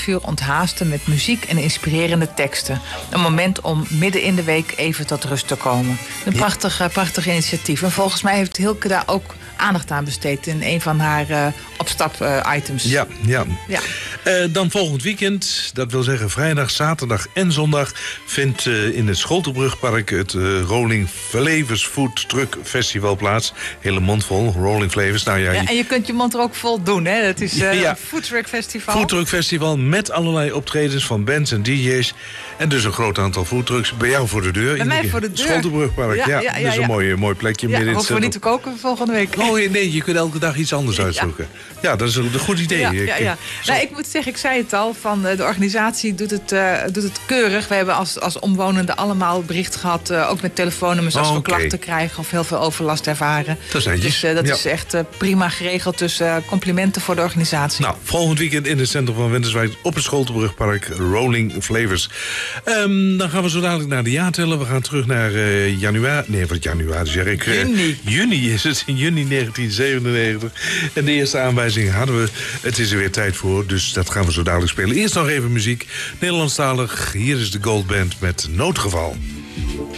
uur onthaasten met muziek en inspirerende teksten. Een moment om midden in de week even tot rust te komen. Een prachtig initiatief. En volgens mij heeft Hilke daar ook aandacht aan besteed in een van haar opstap-items. Ja. Dan volgend weekend, dat wil zeggen vrijdag, zaterdag en zondag, vindt in het Scholtenbrugpark het Rolling Flavors Food Truck Festival plaats. Hele mond vol, Rolling Flavors. Nou, ja, en je kunt je mond er ook vol doen, hè? Het is een Food Truck Festival. Food Truck Festival met allerlei optredens van bands en DJ's. En dus een groot aantal foodtrucks bij jou voor de deur. Bij mij voor de deur. Scholtenbrugpark, dat is een mooi plekje midden in het hoeven we niet te koken volgende week. Oh nee, je kunt elke dag iets anders uitzoeken. Ja, dat is een goed idee. Nou, ik moet zeggen, ik zei het al, van de organisatie doet het keurig. We hebben als omwonenden allemaal bericht gehad, ook met telefoonnummers als we klachten krijgen of heel veel overlast ervaren. Dat is echt prima geregeld, dus complimenten voor de organisatie. Nou, volgend weekend in het centrum van Winterswijk op het Scholtenbrugpark Rolling Flavors. Dan gaan we zo dadelijk naar de jaarteller. We gaan terug naar januari. Nee, wat januari zeg ik. Juni is het, in juni 1997. En de eerste aanwijzing hadden we. Het is er weer tijd voor, dus dat gaan we zo dadelijk spelen. Eerst nog even muziek. Nederlandstalig. Hier is de Gold Band met Noodgeval.